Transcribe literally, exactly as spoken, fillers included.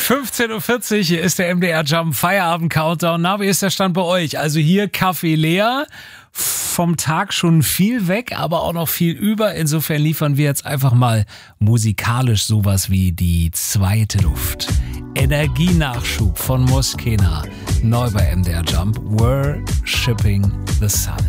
fünfzehn Uhr vierzig, hier ist der M D R Jump Feierabend Countdown. Na, wie ist der Stand bei euch? Also hier Kaffee leer, vom Tag schon viel weg, aber auch noch viel über. Insofern liefern wir jetzt einfach mal musikalisch sowas wie die zweite Luft. Energienachschub von Moskena. Neu bei M D R Jump. Worshipping the Sun.